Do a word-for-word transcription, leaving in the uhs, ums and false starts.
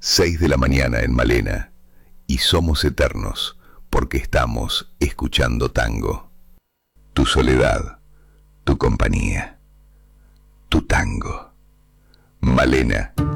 seis de la mañana en Malena, y somos eternos porque estamos escuchando tango. Tu soledad, tu compañía, tu tango. Malena.